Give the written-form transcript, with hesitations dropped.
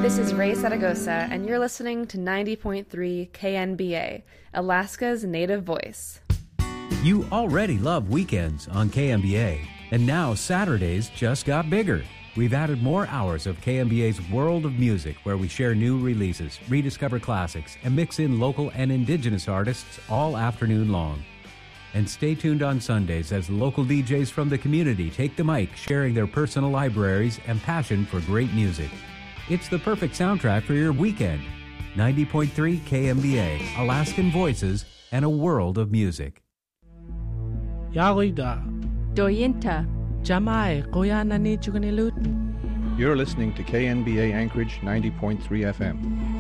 This is Ray Zaragoza, and you're listening to 90.3 KNBA, Alaska's native voice. You already love weekends on KNBA, and now Saturdays just got bigger. We've added more hours of KNBA's World of Music, where we share new releases, rediscover classics, and mix in local and indigenous artists all afternoon long. And stay tuned on Sundays as local DJs from the community take the mic, sharing their personal libraries and passion for great music. It's the perfect soundtrack for your weekend. 90.3 KNBA, Alaskan Voices, and a world of music. Yarida. Doyinta. Jamai. Koyanani Chukanilut. You're listening to KNBA Anchorage 90.3 FM.